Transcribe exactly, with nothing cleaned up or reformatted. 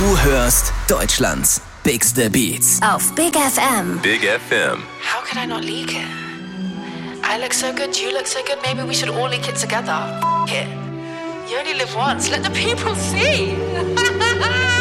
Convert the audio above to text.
Du hörst Deutschlands bigste Beats auf Big F M. Big F M. How could I not leak it? I look so good, you look so good, maybe we should all leak it together. F it. You only live once, let the people see.